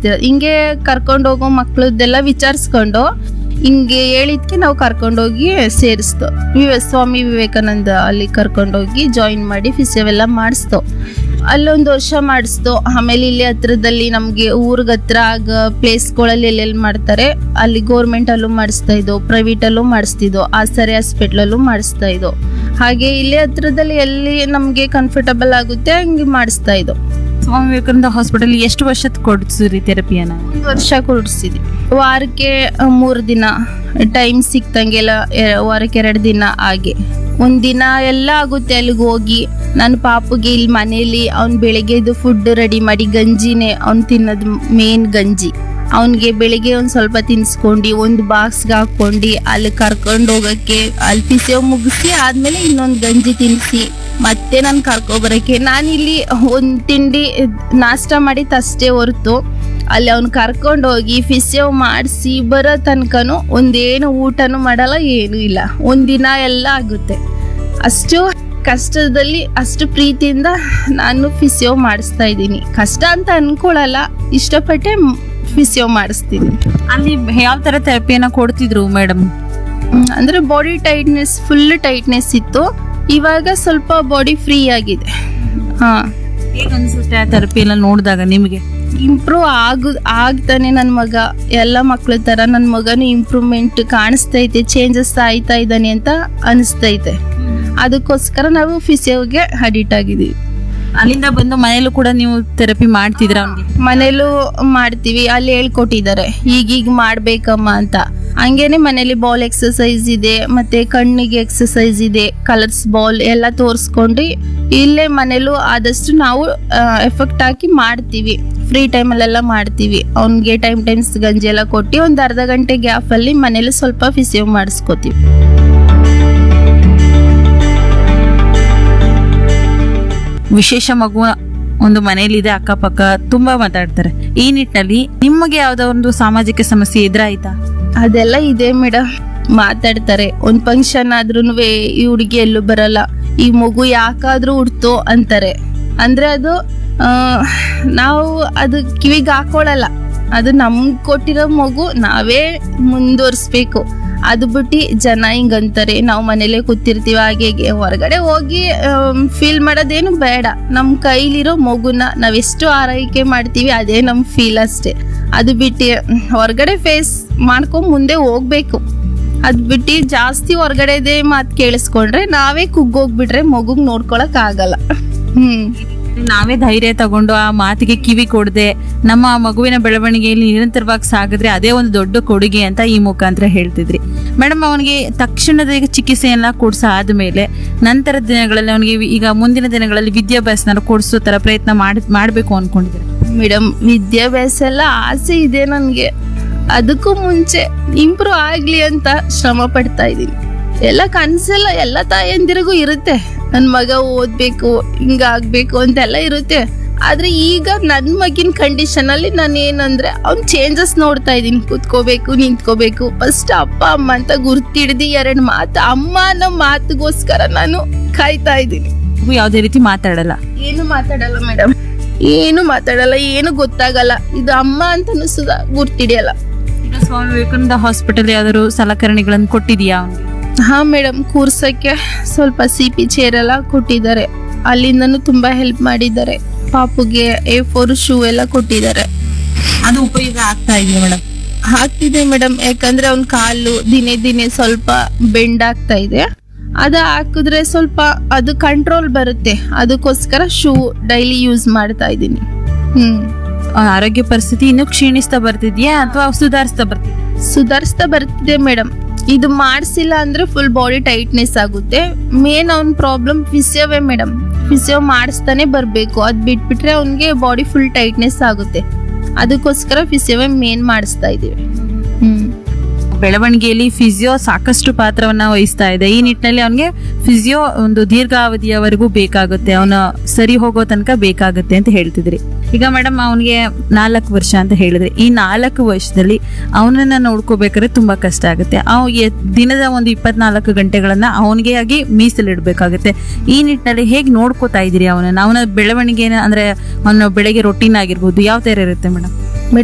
ಮಾಡಿಸ್ತಿರೋದು. ಹಿಂಗೆ ಕರ್ಕೊಂಡು ಹೋಗೋ ಮಕ್ಳದ್ದೆಲ್ಲ ವಿಚಾರಿಸ್ಕೊಂಡು ಹಿಂಗೆ ಹೇಳಿದ್ಕೆ ನಾವು ಕರ್ಕೊಂಡೋಗಿ ಸೇರಿಸ್ತು. ಸ್ವಾಮಿ ವಿವೇಕಾನಂದ ಅಲ್ಲಿ ಕರ್ಕೊಂಡೋಗಿ ಜಾಯಿನ್ ಮಾಡಿ ಫಿಸಿಯೋ ಎಲ್ಲ ಮಾಡಿಸ್ತು. ಅಲ್ಲೊಂದು ವರ್ಷ ಮಾಡಿಸ್ತು. ಆಮೇಲೆ ಇಲ್ಲಿ ಹತ್ರದಲ್ಲಿ ನಮಗೆ ಊರಿಗೆ ಹತ್ರ ಆಗ ಪ್ಲೇಸ್ಗಳಲ್ಲಿ ಎಲ್ಲೆಲ್ಲಿ ಮಾಡ್ತಾರೆ ಅಲ್ಲಿ ಗೌರ್ಮೆಂಟಲ್ಲೂ ಮಾಡಿಸ್ತಾ ಇದ್ದೋ, ಪ್ರೈವೇಟಲ್ಲೂ ಮಾಡಿಸ್ತಿದ್ದೋ, ಆಸರೆ ಹಾಸ್ಪಿಟ್ಲಲ್ಲೂ ಮಾಡಿಸ್ತಾ ಇದ್ದೋ. ಹಾಗೆ ಇಲ್ಲೇ ಹತ್ರದಲ್ಲಿ ಎಲ್ಲಿ ನಮಗೆ ಕಂಫರ್ಟಬಲ್ ಆಗುತ್ತೆ ಹಂಗೆ ಮಾಡಿಸ್ತಾ ಇದ್ದೋ. ಸ್ವಾಮಿ ವಿವೇಕಾನಂದ ಹಾಸ್ಪಿಟಲ್ ಎಷ್ಟು ವರ್ಷದ ಕೊಡ್ಸಿರಿ ಥೆರಪಿಯನ್ನ? 1 ವರ್ಷ ಕೊಡಿಸಿದ್ವಿ. ವಾರಕ್ಕೆ 3 ದಿನ ಟೈಮ್ ಸಿಕ್ತಂಗೆಲ್ಲ, ವಾರಕ್ಕೆ 2 ದಿನ ಹಾಗೆ. ಒಂದಿನ ಎಲ್ಲ ಆಗುತ್ತೆ ಅಲ್ಲಿಗೆ ಹೋಗಿ. ನನ್ನ ಪಾಪುಗೆ ಇಲ್ಲಿ ಮನೇಲಿ ಅವ್ನು ಬೆಳಿಗ್ಗೆದು ಫುಡ್ ರೆಡಿ ಮಾಡಿ, ಗಂಜಿನೇ ಅವ್ನು ತಿನ್ನೋದು ಮೇನ್ ಗಂಜಿ. ಅವನಿಗೆ ಬೆಳಿಗ್ಗೆ ಒಂದು ಸ್ವಲ್ಪ ತಿನ್ಸ್ಕೊಂಡು ಒಂದು ಬಾಕ್ಸ್ಗೆ ಹಾಕೊಂಡು ಅಲ್ಲಿ ಕರ್ಕೊಂಡು ಹೋಗೋಕ್ಕೆ, ಅಲ್ಲಿ ಫಿಸಿಯೋ ಮುಗಿಸಿ ಆದಮೇಲೆ ಇನ್ನೊಂದು ಗಂಜಿ ತಿನ್ನಿಸಿ ಮತ್ತೆ ನಾನು ಕರ್ಕೊಬರೋಕ್ಕೆ. ನಾನಿಲ್ಲಿ ಒಂದು ತಿಂಡಿ ನಾಷ್ಟ ಮಾಡಿದ್ದಷ್ಟೇ ಹೊರತು ಅಲ್ಲಿ ಅವ್ನು ಕರ್ಕೊಂಡು ಹೋಗಿ ಫಿಸಿಯೋ ಮಾಡಿಸಿ ಬರೋ ತನಕನೂ ಒಂದೇನು ಊಟನೂ ಮಾಡಲ್ಲ, ಏನೂ ಇಲ್ಲ. ಒಂದಿನ ಎಲ್ಲ ಆಗುತ್ತೆ. ಅಷ್ಟು ಕಷ್ಟದಲ್ಲಿ ಅಷ್ಟು ಪ್ರೀತಿಯಿಂದ ನಾನು ಫಿಸಿಯೋ ಮಾಡಿಸ್ತಾ ಇದ್ದೀನಿ. ಕಷ್ಟ ಅಂತ ಅನ್ಕೊಳ್ಳಲ್ಲ, ಇಷ್ಟಪಟ್ಟೆ ಫಿಸಿಯೋ ಮಾಡಿಸ್ತೀನಿ. ಅಲ್ಲಿ ಯಾವ ತರ ಥೆರಪಿಯನ್ನ ಕೊಡ್ತಿದ್ರು ಮೇಡಮ್? ಅಂದ್ರೆ ಬಾಡಿ ಟೈಟ್ನೆಸ್, ಫುಲ್ ಟೈಟ್ನೆಸ್ ಇತ್ತು. ಇವಾಗ ಸ್ವಲ್ಪ ಬಾಡಿ ಫ್ರೀ ಆಗಿದೆ. ಹೇಗೆ ಅನ್ಸುತ್ತೆ ಆ ಥೆರಪಿ ಎಲ್ಲ ನೋಡಿದಾಗ ನಿಮಗೆ? ಇಂಪ್ರೂವ್ ಆಗ್ತಾನೆ ನನ್ನ ಮಗ. ಎಲ್ಲ ಮಕ್ಳ ತರ ನನ್ನ ಮಗನು ಇಂಪ್ರೂವ್ಮೆಂಟ್ ಕಾಣಿಸ್ತೈತೆ, ಚೇಂಜಸ್ ಆಯ್ತಾ ಇದ್ದಾನೆ ಅಂತ ಅನಿಸ್ತೈತೆ. ಅದಕ್ಕೋಸ್ಕರ ನಾವು ಫಿಸಿಯೋಗೆ ಅಡಿಟ್ ಆಗಿದ್ದೀವಿ. ಅಲ್ಲಿಂದ ಬಂದು ಮನೇಲೂ ಕೂಡ ನೀವು ಥೆರಪಿ ಮಾಡ್ತಿದ್ರ? ಮನೇಲೂ ಮಾಡ್ತೀವಿ. ಅಲ್ಲಿ ಹೇಳ್ಕೊಟ್ಟಿದ್ದಾರೆ ಈಗೀಗ ಮಾಡ್ಬೇಕಮ್ಮ ಅಂತ. ಹಂಗೇನೆ ಮನೇಲಿ ಬಾಲ್ ಎಕ್ಸಸೈಸ್ ಇದೆ, ಮತ್ತೆ ಕಣ್ಣಿಗೆ ಎಕ್ಸಸೈಸ್ ಇದೆ, ಕಲರ್ಸ್ ಬಾಲ್ ಎಲ್ಲ ತೋರಿಸ್ಕೊಂಡು ಇಲ್ಲೇ ಮನೇಲೂ ಆದಷ್ಟು ನಾವು ಎಫೆಕ್ಟ್ ಹಾಕಿ ಮಾಡ್ತೀವಿ. ಫ್ರೀ ಟೈಮಲ್ಲೆಲ್ಲ ಮಾಡ್ತೀವಿ. ಅವ್ನಿಗೆ ಟೈಮ್ಸ್ ಗಂಜಿ ಎಲ್ಲ ಕೊಟ್ಟು ಒಂದು ಅರ್ಧ ಗಂಟೆ ಗ್ಯಾಪಲ್ಲಿ ಮನೇಲಿ ಸ್ವಲ್ಪ ಫಿಸಿಯೋ ಮಾಡಿಸ್ಕೋತೀವಿ. ವಿಶೇಷ ಮಗು ಒಂದು ಮನೆಯಲ್ಲಿದೆ, ಅಕ್ಕಪಕ್ಕ ತುಂಬಾ ಮಾತಾಡ್ತಾರೆ. ಈ ನಿಟ್ಟಿನಲ್ಲಿ ನಿಮಗೆ ಯಾವ್ದೋ ಒಂದು ಸಾಮಾಜಿಕ ಸಮಸ್ಯೆ ಎದುರಾಯ್ತಾ? ಅದೆಲ್ಲ ಇದೆ ಮೇಡಮ್, ಮಾತಾಡ್ತಾರೆ. ಒಂದ್ ಫಂಕ್ಷನ್ ಆದ್ರೂನು ಈ ಹುಡುಗಿ ಎಲ್ಲೂ ಬರಲ್ಲ, ಈ ಮಗು ಯಾಕಾದ್ರೂ ಹುಡ್ತೋ ಅಂತಾರೆ. ಅಂದ್ರೆ ಅದು ನಾವು ಅದು ಕಿವಿಗೆ ಹಾಕೊಳಲ್ಲ. ಅದು ನಮ್ಗೆ ಕೊಟ್ಟಿರೋ ಮಗು ನಾವೇ ಮುಂದುವರ್ಸ್ಬೇಕು. ಅದು ಬಿಟ್ಟು ಜನ ಹಿಂಗಂತಾರೆ, ನಾವು ಮನೇಲೆ ಕೂತಿರ್ತೀವಿ ಹಾಗೆ ಹೊರಗಡೆ ಹೋಗಿ ಫೀಲ್ ಮಾಡೋದೇನು ಬೇಡ. ನಮ್ಮ ಕೈಲಿರೋ ಮಗುನ ನಾವೆಷ್ಟು ಆರೈಕೆ ಮಾಡ್ತೀವಿ ಅದೇ ನಮ್ಮ ಫೀಲ್ ಅಷ್ಟೇ. ಅದು ಬಿಟ್ಟು ಹೊರಗಡೆ ಫೇಸ್ ಮಾಡ್ಕೊಂಡ್ ಮುಂದೆ ಹೋಗ್ಬೇಕು. ಅದ್ ಬಿಟ್ಟು ಜಾಸ್ತಿ ಹೊರಗಡೆದೇ ಮಾತು ಕೇಳಿಸ್ಕೊಂಡ್ರೆ ನಾವೇ ಕುಗ್ಗೋಗ್ಬಿಟ್ರೆ ಮಗುಗ್ ನೋಡ್ಕೊಳಕ್ ಆಗಲ್ಲ. ನಾವೇ ಧೈರ್ಯ ತಗೊಂಡು ಆ ಮಾತಿಗೆ ಕಿವಿ ಕೊಡದೆ ನಮ್ಮ ಮಗುವಿನ ಬೆಳವಣಿಗೆಯಲ್ಲಿ ನಿರಂತರವಾಗಿ ಸಾಗಿದ್ರೆ ಅದೇ ಒಂದು ದೊಡ್ಡ ಕೊಡುಗೆ ಅಂತ ಈ ಮುಖಾಂತರ ಹೇಳ್ತಿದ್ರಿ ಮೇಡಮ್. ಅವನಿಗೆ ತಕ್ಷಣದ ಚಿಕಿತ್ಸೆಯನ್ನ ಕೊಡ್ಸ ಆದ್ಮೇಲೆ ನಂತರ ದಿನಗಳಲ್ಲಿ ಅವನಿಗೆ ಈಗ ಮುಂದಿನ ದಿನಗಳಲ್ಲಿ ವಿದ್ಯಾಭ್ಯಾಸನ ಕೊಡಿಸೋ ತರ ಪ್ರಯತ್ನ ಮಾಡ್ಬೇಕು ಅನ್ಕೊಂಡಿದ್ರೆ? ಮೇಡಮ್, ವಿದ್ಯಾಭ್ಯಾಸ ಎಲ್ಲ ಆಸೆ ಇದೆ ನನ್ಗೆ. ಅದಕ್ಕೂ ಮುಂಚೆ ಇಂಪ್ರೂವ್ ಆಗ್ಲಿ ಅಂತ ಶ್ರಮ ಪಡ್ತಾ ಇದೀನಿ. ಎಲ್ಲ ಕನ್ಸೆಲ್ಲ ಎಲ್ಲ ತಾಯಂದಿರಿಗೂ ಇರುತ್ತೆ, ನನ್ ಮಗ ಓದ್ಬೇಕು, ಹಿಂಗಾಗ್ಬೇಕು ಅಂತೆಲ್ಲ ಇರುತ್ತೆ. ಆದ್ರೆ ಈಗ ನನ್ ಮಗಿನ ಕಂಡೀಷನ್ ಅಲ್ಲಿ ನಾನು ಏನಂದ್ರೆ ಅವ್ನ್ ಚೇಂಜಸ್ ನೋಡ್ತಾ ಇದೀನಿ. ಕುತ್ಕೋಬೇಕು, ನಿಂತ್ಕೋಬೇಕು, ಫಸ್ಟ್ ಅಪ್ಪ ಅಮ್ಮ ಅಂತ ಗುರ್ತಿಡ್ದಿ 2 ಮಾತು ಅಮ್ಮ ಅನ್ನೋ ಮಾತುಗೋಸ್ಕರ ನಾನು ಕಾಯ್ತಾ ಇದ್ದೀನಿ. ಯಾವ್ದೇ ರೀತಿ ಮಾತಾಡಲ್ಲ? ಏನು ಮಾತಾಡಲ್ಲ ಮೇಡಮ್, ಏನು ಮಾತಾಡಲ್ಲ, ಏನು ಗೊತ್ತಾಗಲ್ಲ. ಇದು ಅಮ್ಮ ಅಂತಾನು ಸುಧಾ ಗುರ್ತಿಡಿಯಲ್ಲ. ಈಗ ಸ್ವಾಮಿ ವಿವೇಕಾನಂದ ಹಾಸ್ಪಿಟಲ್ ಯಾವ್ದಾದ್ರು ಸಲಕರಣೆಗಳನ್ನು ಕೊಟ್ಟಿದ್ಯಾ ಅವ್ನಿಗೆ? ಹಾ ಮೇಡಮ್, ಕೂರ್ಸಕ್ಕೆ ಸ್ವಲ್ಪ CP ಚೇರ್ ಎಲ್ಲ ಕೊಟ್ಟಿದ್ದಾರೆ. ಅಲ್ಲಿಂದನೂ ತುಂಬಾ ಹೆಲ್ಪ್ ಮಾಡಿದ್ದಾರೆ. ಪಾಪುಗೆ A4 ಶೂ ಎಲ್ಲ ಕೊಟ್ಟಿದ್ದಾರೆ. ಅದು ಉಪಯೋಗ ಆಗ್ತಾ ಇದೆಯಾ ಮೇಡಮ್? ಆಗ್ತಿದೆ ಮೇಡಮ್, ಯಾಕಂದ್ರೆ ಅವ್ನ ಕಾಲು ದಿನೇ ಸ್ವಲ್ಪ ಬೆಂಡ್ ಆಗ್ತಾ ಇದೆ. ಅದ ಹಾಕಿದ್ರೆ ಸ್ವಲ್ಪ ಅದು ಕಂಟ್ರೋಲ್ ಬರುತ್ತೆ. ಅದಕ್ಕೋಸ್ಕರ ಶೂ ಡೈಲಿ ಯೂಸ್ ಮಾಡ್ತಾ ಇದ್ದೀನಿ. ಆರೋಗ್ಯ ಪರಿಸ್ಥಿತಿ ಇನ್ನೂ ಕ್ಷೀಣಿಸ್ತಾ ಬರ್ತಿದ್ಯಾ ಅಥವಾ ಸುಧಾರಿಸ್ತಾ ಬರ್ತಿದೆ ಮೇಡಮ್. ಇದು ಮಾಡಿಸಿಲ್ಲ ಅಂದ್ರೆ ಫುಲ್ ಬಾಡಿ ಟೈಟ್ನೆಸ್ ಆಗುತ್ತೆ. ಮೇನ್ ಅವ್ನ ಪ್ರಾಬ್ಲಮ್ ಫಿಸಿಯೋವೇ ಮೇಡಮ್. ಫಿಸಿಯೋ ಮಾಡಿಸ್ತಾನೆ ಬರ್ಬೇಕು. ಅದ್ ಬಿಟ್ಬಿಟ್ರೆ ಅವ್ನಿಗೆ ಬಾಡಿ ಫುಲ್ ಟೈಟ್ನೆಸ್ ಆಗುತ್ತೆ. ಅದಕ್ಕೋಸ್ಕರ ಫಿಸಿಯೋವೇ ಮೇನ್ ಮಾಡಿಸ್ತಾ ಇದೀವಿ. ಬೆಳವಣಿಗೆಯಲ್ಲಿ ಫಿಸಿಯೋ ಸಾಕಷ್ಟು ಪಾತ್ರವನ್ನ ವಹಿಸ್ತಾ ಇದೆ. ಈ ನಿಟ್ಟಿನಲ್ಲಿ ಅವನಿಗೆ ಫಿಸಿಯೋ ಒಂದು ದೀರ್ಘಾವಧಿಯವರೆಗೂ ಬೇಕಾಗುತ್ತೆ, ಅವನ ಸರಿ ಹೋಗೋ ತನಕ ಬೇಕಾಗುತ್ತೆ ಅಂತ ಹೇಳ್ತಿದ್ರಿ. ಈಗ ಮೇಡಮ್ ಅವನಿಗೆ 4 ವರ್ಷ ಅಂತ ಹೇಳಿದ್ರಿ. ಈ 4 ವರ್ಷದಲ್ಲಿ ಅವನನ್ನ ನೋಡ್ಕೋಬೇಕಾದ್ರೆ ತುಂಬಾ ಕಷ್ಟ ಆಗುತ್ತೆ. ದಿನದ ಒಂದು 24 ಗಂಟೆಗಳನ್ನ ಅವನಿಗೆ ಆಗಿ ಮೀಸಲಿಡ್ಬೇಕಾಗುತ್ತೆ. ಈ ನಿಟ್ಟಿನಲ್ಲಿ ಹೇಗೆ ನೋಡ್ಕೋತಾ ಇದೀರಿ ಅವನ ಬೆಳವಣಿಗೆನ? ಅಂದ್ರೆ ಅವನ ಬೆಳಗ್ಗೆ ರೊಟೀನ್ ಆಗಿರ್ಬೋದು ಯಾವ ತರ ಇರುತ್ತೆ ಮೇಡಮ್?